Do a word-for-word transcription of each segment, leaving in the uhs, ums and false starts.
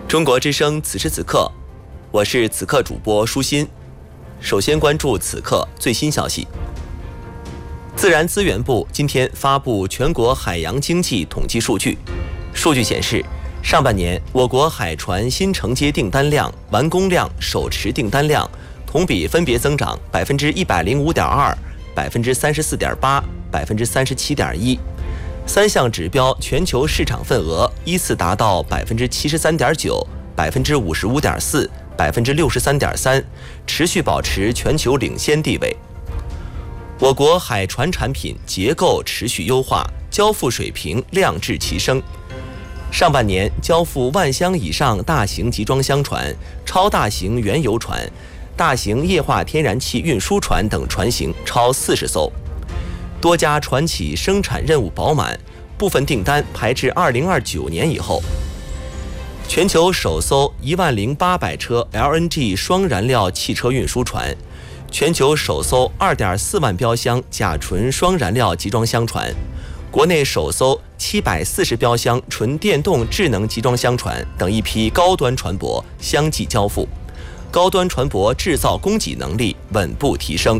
中国之声此时此刻，我是此刻主播舒心。首先关注此刻最新消息。自然资源部今天发布全国海洋经济统计数据，数据显示，上半年我国海船新承接订单量、完工量、手持订单量同比分别增长百分之一百零五点二、百分之三十四点八、百分之三十七点一。三项指标全球市场份额依次达到百分之七十三点九、百分之五十五点四、百分之六十三点三，持续保持全球领先地位。我国海船产品结构持续优化，交付水平量质齐升。上半年交付万箱以上大型集装箱船、超大型原油船、大型液化天然气运输船等船型超四十艘。多家船企生产任务饱满，部分订单排至二零二九年以后。全球首艘一万零八百车 L N G 双燃料汽车运输船，全球首艘二点四万标箱甲醇双燃料集装箱船，国内首艘七百四十标箱纯电动智能集装箱船等一批高端船舶相继交付，高端船舶制造供给能力稳步提升。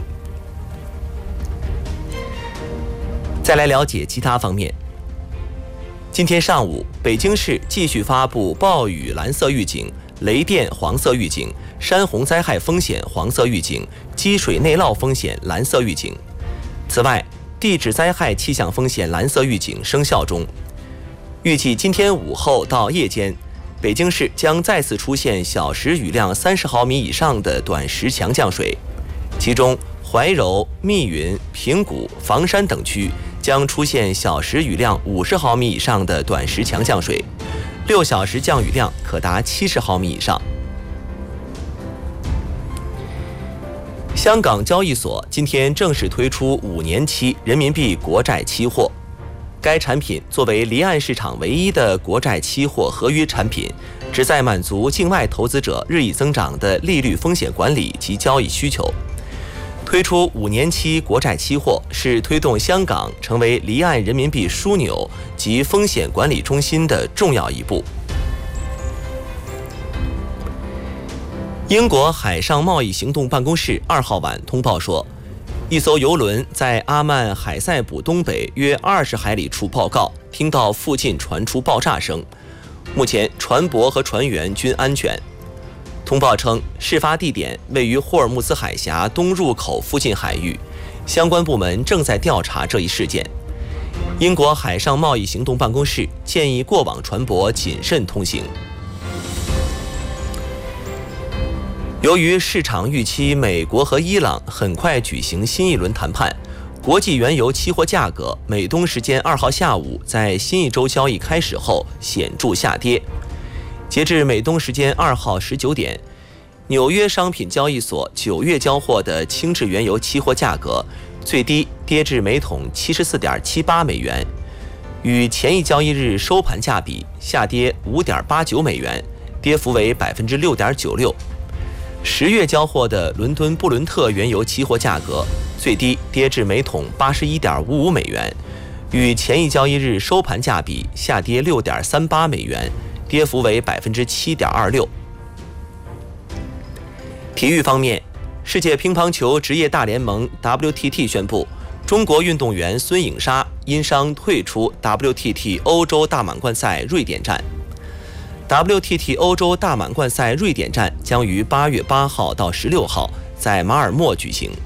再来了解其他方面。今天上午，北京市继续发布暴雨蓝色预警、雷电黄色预警、山洪灾害风险黄色预警、积水内涝风险蓝色预警。此外，地质灾害气象风险蓝色预警生效中。预计今天午后到夜间，北京市将再次出现小时雨量三十毫米以上的短时强降水，其中怀柔、密云、平谷、房山等区将出现小时雨量五十毫米以上的短时强降水，六小时降雨量可达七十毫米以上。香港交易所今天正式推出五年期人民币国债期货，该产品作为离岸市场唯一的国债期货合约产品，旨在满足境外投资者日益增长的利率风险管理及交易需求。推出五年期国债期货是推动香港成为离岸人民币枢纽及风险管理中心的重要一步。英国海上贸易行动办公室二号晚通报说，一艘邮轮在阿曼海塞卜东北约二十海里处报告，听到附近传出爆炸声，目前船舶和船员均安全。通报称，事发地点位于霍尔木兹海峡东入口附近海域，相关部门正在调查这一事件。英国海上贸易行动办公室建议过往船舶谨慎通行。由于市场预期美国和伊朗很快举行新一轮谈判，国际原油期货价格美东时间二号下午在新一周交易开始后显著下跌。截至美东时间二号十九点，纽约商品交易所九月交货的轻质原油期货价格最低跌至每桶七十四点七八美元，与前一交易日收盘价比下跌五点八九美元，跌幅为百分之六点九六。十月交货的伦敦布伦特原油期货价格最低跌至每桶八十一点五五美元，与前一交易日收盘价比下跌六点三八美元，跌幅为百分之七点二六。体育方面，世界乒乓球职业大联盟 W T T 宣布，中国运动员孙颖莎因伤退出 W T T 欧洲大满贯赛瑞典站。W T T 欧洲大满贯赛瑞典站将于八月八号到十六号在马尔默举行。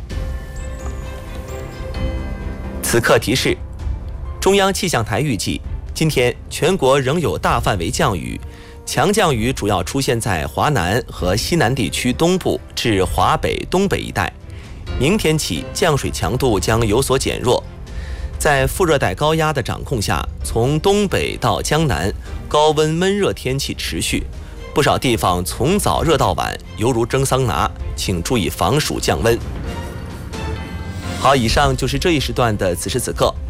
此刻提示：中央气象台预计，今天全国仍有大范围降雨，强降雨主要出现在华南和西南地区东部至华北、东北一带。明天起降水强度将有所减弱。在副热带高压的掌控下，从东北到江南，高温闷热天气持续，不少地方从早热到晚，犹如蒸桑拿，请注意防暑降温。好，以上就是这一时段的此时此刻。